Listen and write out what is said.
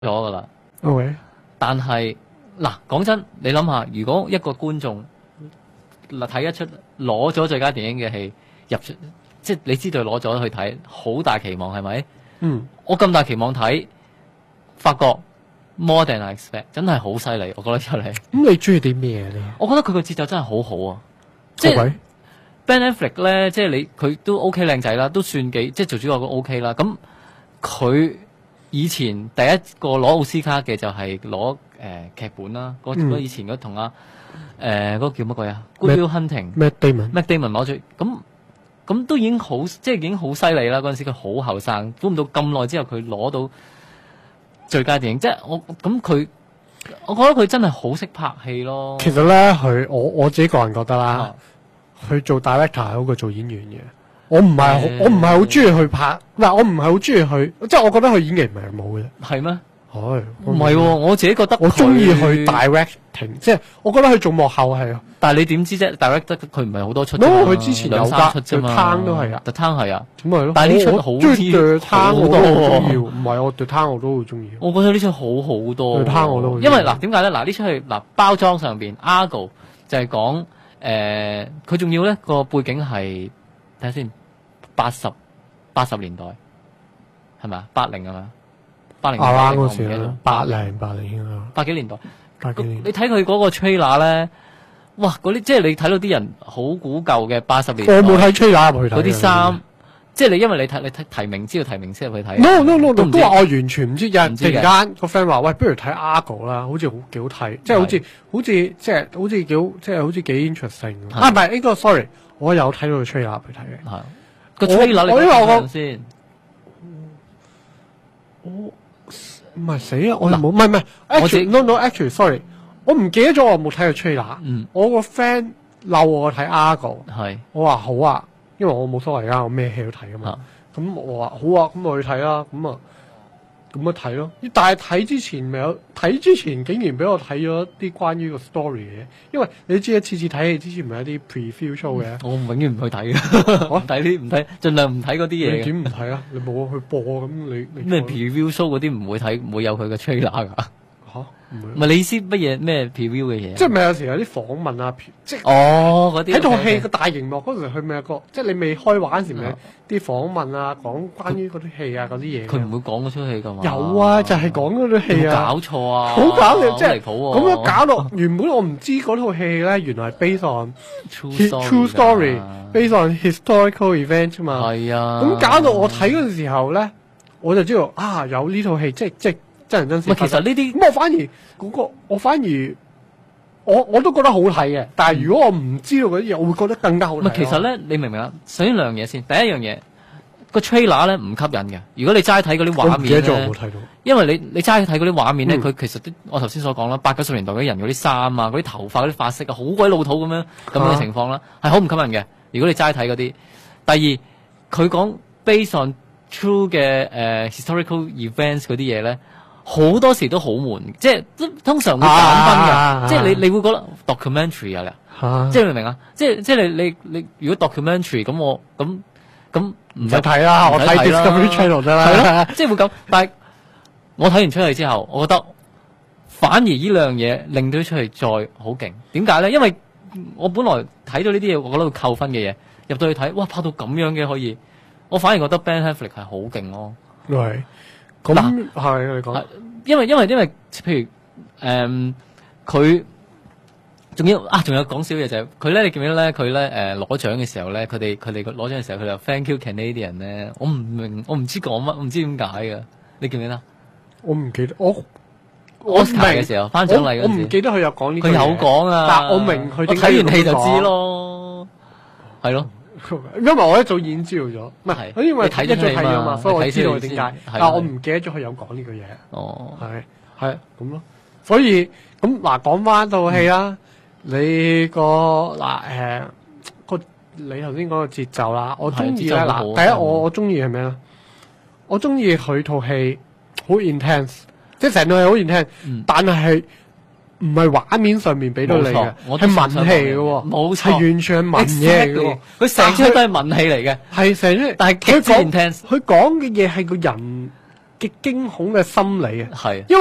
咗噶啦。 OK， 但係嗱，講真，你諗下，如果一個觀眾嗱睇一出攞咗最佳電影嘅戲入出，即係你知道攞咗去睇，好大期望係咪？ 嗯， 我咁大期望睇，發覺 more than I expect， 真係好犀利，我覺得出嚟。 咁你中意啲咩咧？ 我覺得佢個節奏真係好好啊！即係 OK Ben Affleck 咧，即係佢都 OK 靚仔啦，都算幾即係做主角都 OK 啦。咁佢以前第一個攞奧斯卡嘅就係攞劇本啦，嗰以前嗰同嗰個叫乜鬼啊 Good Will Hunting Matt Damon Matt Damon 攞咗，咁都已經好即係已經好犀利啦。嗰陣時佢好後生，估唔到咁耐之後佢攞到最佳電影，即係我覺得佢真係好識拍戲咯。 其實咧，我自己個人覺得啦， 啊佢做 director 係好過做演員嘅。我唔係好中意去拍，嗱，我唔係好中意去，即係我覺得佢演技唔係冇嘅。 係咩？ 係唔係喎，我自己覺得我中意去 directing， 即係我覺得佢做幕後係。 但係你點知啫 ？direct 得佢唔係好多出啫 no， 嘛， 佢之前有兩三出啫嘛 The Town 都係啊 ，The Town 係啊， 咁咪咯。 但係呢出好中意 The Town 好我都好中意， 多唔係我 The Town 我都好中意。 我覺得呢出好好多 The Town 我都好中意因為嗱點解咧？嗱呢出戲嗱包裝上邊 Argo 就係講佢仲要咧個背景係睇下先80年代係咪啊？80係咪？80年代啱嗰我唔記得時啦，80應該。 80幾年代。 80年你睇佢嗰個 trailer 咧，哇！嗰啲即係你睇到啲人好古舊嘅80年代。 我冇睇 trailer 入去睇嗰啲衫，即係你因為你睇提名知道提名先入去睇。 No， 都唔知都話我完全唔知，有人突唔知嘅然間個 friend 話：喂，不如睇 Argo 啦，好似幾好睇，即係好似幾 interesting。啊，唔係呢個 sorry，我有睇到個 trailer 入去睇嘅。 係個 trailer 你因為我先， 唔係死啊！我冇唔係我自己 actually sorry，我唔記得咗我有冇睇過 trailer。我個 friend 鬧我睇 Argo， 係我話好啊，因為我冇所謂㗎，我咩戲都睇㗎嘛。咁我話好啊，咁我去睇啦。咁啊睇咯，但係睇之前竟然俾我睇咗啲關於個 story 嘅嘢，因為你知次次睇戲之前咪有啲 preview show 嘅。 我永遠唔去睇嘅，唔睇，盡量唔睇嗰啲嘢嘅。 你點唔睇啊？你冇去播咁你咩 preview show 嗰啲唔會睇，唔會有佢嘅 trailer 㗎。 嚇唔會唔係你意思乜嘢咩 preview 嘅嘢？ 即係咪有時有啲訪問啊？即係嗰啲喺套戲個大熒幕嗰時，佢咪有個即係你未開畫嗰時咪有啲訪問啊，講關於嗰啲戲啊嗰啲嘢。 佢唔會講嗰出戲㗎嘛？ 有啊，就係講嗰啲戲啊。 搞錯啊！ 好搞笑，即係離譜喎咁樣搞到原本我唔知嗰套戲咧，原來係 based on true story，based on historical event 啫嘛。 係啊。 咁搞到我睇嗰陣時候咧，我就知道啊有呢套戲，即係真人真事。 其實呢啲咁我反而我都覺得好睇嘅，但係如果我唔知道嗰啲嘢，我會覺得更加好睇。 其實咧，你明唔明啊？首先兩樣嘢先，第一樣嘢個 trailer 咧唔吸引嘅。如果你齋睇嗰啲畫面咧， 我唔記得咗我冇睇到。 因為你齋睇嗰啲畫面咧，佢其實我頭先所講啦，80、90年代嗰啲人嗰啲衫啊、嗰啲頭髮、嗰啲髮色啊，好鬼老土咁樣嘅情況啦，係好唔吸引嘅。如果你齋睇嗰啲，第二佢講 based on true 嘅historical events 嗰啲嘢咧。好多時都好悶，即係通常會減分嘅，即係你會覺得 documentary 啊，即係明唔明啊？即係你如果 documentary 咁唔使睇啦，我睇 Discovery Channel 得啦， 係咯，即係會咁。但係我睇完出嚟之後，我覺得反而呢兩樣嘢令到出嚟再好勁。點解咧？因為我本來睇到呢啲嘢，我覺得會扣分嘅嘢，入到去睇，哇，拍到咁樣嘅可以，我反而覺得 Ben Affleck 係好勁咯。 係。咁係你講， 因為譬如佢仲有講少嘢就係佢咧，你記唔記得咧？佢咧攞獎嘅時候咧，佢哋攞獎嘅時候，佢就 Thank you Canadian 咧，我唔明，我唔知講乜，我唔知點解嘅，你記唔記得？ 我唔記得，我 Oscar 嘅時候頒獎禮嗰陣時， 我唔記得佢有講呢句嘢。 佢有講啊， 但我明佢。 我睇完戲就知咯，係咯。 因為我一早已經知道咗，唔係，因為睇一早睇咗嘛，所以我知道點解。但係我唔記得咗佢有講呢句嘢。 哦， 係咁咯。所以咁嗱，講翻套戲啦，你個你頭先講個節奏啦，我中意咧嗱，第一我中意係咩咧？我中意佢套戲好 intense， 即係成套戲好 intense，但係唔係畫面上面俾到你嘅，係文戲嘅喎， 冇錯， 係完全係文嘢嘅喎， 佢成出都係文戲嚟嘅， 係成出， 但係極之 intense。 佢講嘅嘢係個人極驚恐嘅心理啊！ 係。